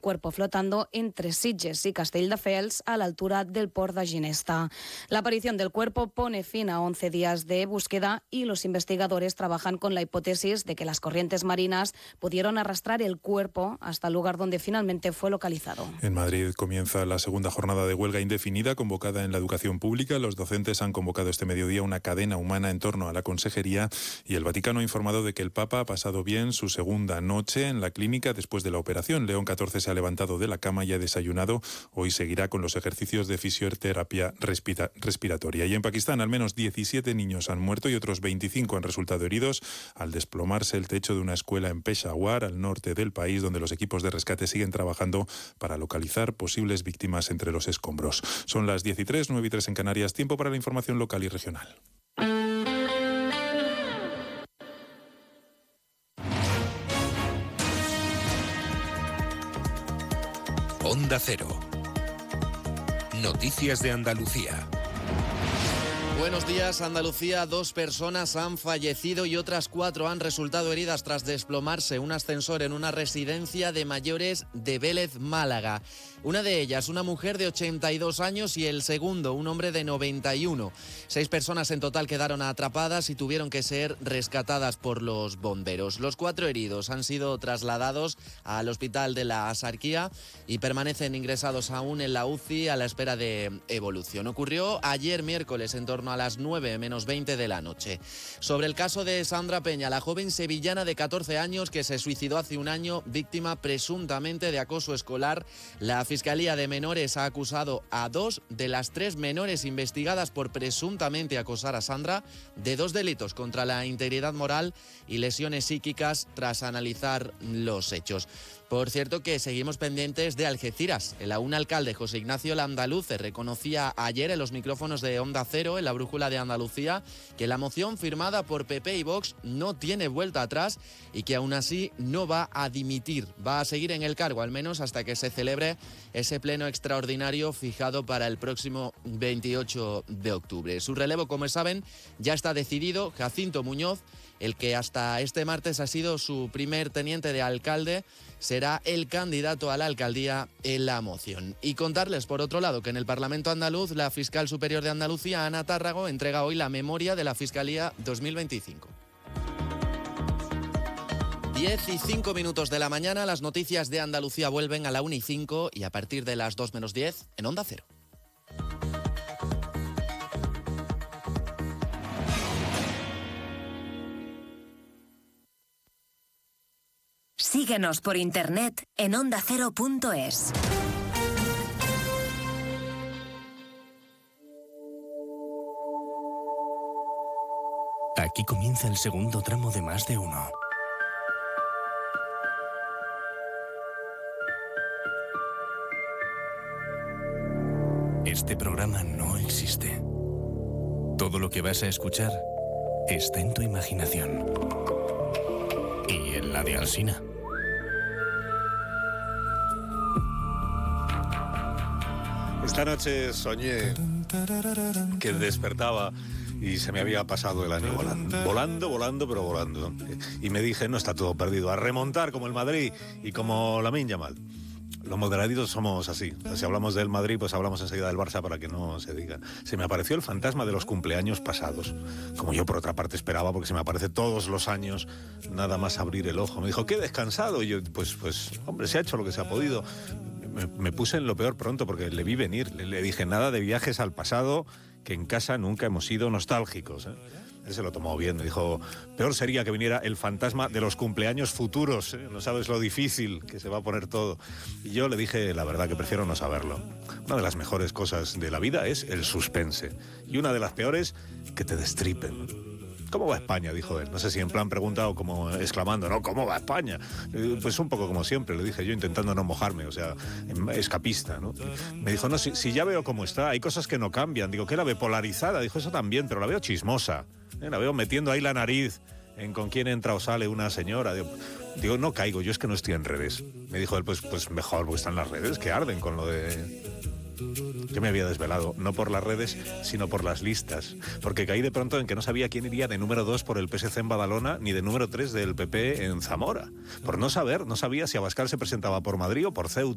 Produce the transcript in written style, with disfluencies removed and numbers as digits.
cuerpo flotando entre Sitges y Castelldefels a la altura del Port de Ginesta. La aparición del cuerpo pone fin a 11 días de búsqueda y los investigadores trabajan con la hipótesis de que las corrientes marinas pudieron arrastrar el cuerpo hasta el lugar donde finalmente fue localizado. En Madrid comienza la segunda jornada de huelga indefinida convocada en la educación pública. Los docentes han convocado este mediodía una cadena humana en torno a la consejería y el Vaticano ha informado de que el Papa ha pasado bien su segunda noche en la clínica después de la operación. León XIV se ha levantado de la cama y ha desayunado. Hoy seguirá con los ejercicios de fisioterapia respiratoria. Y en Pakistán al menos 17 niños han muerto y otros 25 han resultado heridos al desplomarse el techo de una escuela en Peshawar, al norte del país, donde los equipos de rescate siguen trabajando para localizar posibles víctimas entre los escombros. Son las 10:03, 9:03 en Canarias. Tiempo para la información local y regional. Onda Cero. Noticias de Andalucía. Buenos días, Andalucía. 2 personas han fallecido y otras 4 han resultado heridas tras desplomarse un ascensor en una residencia de mayores de Vélez, Málaga. Una de ellas, una mujer de 82 años y el segundo, un hombre de 91. 6 personas en total quedaron atrapadas y tuvieron que ser rescatadas por los bomberos. Los 4 heridos han sido trasladados al hospital de la Axarquía y permanecen ingresados aún en la UCI a la espera de evolución. Ocurrió ayer miércoles en torno a las 9 menos 20 de la noche. Sobre el caso de Sandra Peña, la joven sevillana de 14 años que se suicidó hace un año, víctima presuntamente de acoso escolar, la Fiscalía de Menores ha acusado a 2 de las 3 menores investigadas por presuntamente acosar a Sandra de 2 delitos contra la integridad moral y lesiones psíquicas tras analizar los hechos. Por cierto que seguimos pendientes de Algeciras. El aún alcalde José Ignacio Landaluce reconocía ayer en los micrófonos de Onda Cero, en la brújula de Andalucía, que la moción firmada por PP y Vox no tiene vuelta atrás y que aún así no va a dimitir. Va a seguir en el cargo, al menos hasta que se celebre ese pleno extraordinario fijado para el próximo 28 de octubre. Su relevo, como saben, ya está decidido. Jacinto Muñoz, el que hasta este martes ha sido su primer teniente de alcalde, será el candidato a la alcaldía en la moción. Y contarles, por otro lado, que en el Parlamento andaluz, la fiscal superior de Andalucía, Ana Tárrago, entrega hoy la memoria de la Fiscalía 2025. 10:05 de la mañana, las noticias de Andalucía vuelven a la 1:05 y a partir de las 2 menos 10 en Onda Cero. Síguenos por internet en ondacero.es. Aquí comienza el segundo tramo de Más de Uno. Este programa no existe. Todo lo que vas a escuchar está en tu imaginación. Y en la de Alsina. Esta noche soñé que despertaba y se me había pasado el año volando. Y me dije, no está todo perdido, a remontar como el Madrid y como Lamine Yamal. Los moderaditos somos así. Si hablamos del Madrid, pues hablamos enseguida del Barça para que no se diga. Se me apareció el fantasma de los cumpleaños pasados, como yo por otra parte esperaba, porque se me aparece todos los años, nada más abrir el ojo. Me dijo, qué descansado. Y yo, pues, hombre, se ha hecho lo que se ha podido. Me puse en lo peor pronto porque le vi venir. Le dije, nada de viajes al pasado, que en casa nunca hemos sido nostálgicos, ¿eh? Él se lo tomó bien, me dijo, peor sería que viniera el fantasma de los cumpleaños futuros, ¿eh? No sabes lo difícil que se va a poner todo. Y yo le dije, la verdad, que prefiero no saberlo. Una de las mejores cosas de la vida es el suspense. Y una de las peores, que te destripen. ¿Cómo va España?, dijo él. No sé si en plan pregunta o como exclamando, ¿no? ¿Cómo va España? Pues un poco como siempre, le dije yo, intentando no mojarme, o sea, escapista, ¿no? Me dijo, no, si ya veo cómo está, hay cosas que no cambian. Digo, ¿qué la ve polarizada? Dijo, eso también, pero la veo chismosa. La veo metiendo ahí la nariz en con quién entra o sale una señora. Digo, no caigo, yo es que no estoy en redes. Me dijo él, pues mejor, porque están las redes que arden con lo de... Yo me había desvelado, no por las redes, sino por las listas, porque caí de pronto en que no sabía quién iría de número 2 por el PSC en Badalona, ni de número 3 del PP en Zamora. Por no sabía si Abascal se presentaba por Madrid o por Ceuta.